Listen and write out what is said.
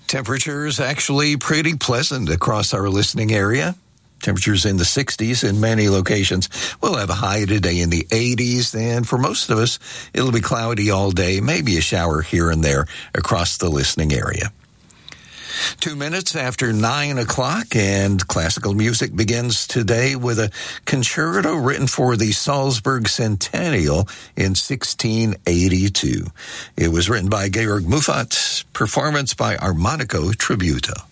Temperatures actually pretty pleasant across our listening area. Temperatures in the 60s in many locations. We'll have a high today in the 80s, and for most of us, it'll be cloudy all day, maybe a shower here and there across the listening area. 2 minutes after 9 o'clock, and classical music begins today with a concerto written for the Salzburg Centennial in 1682. It was written by Georg Muffat, performance by Armonico Tributo.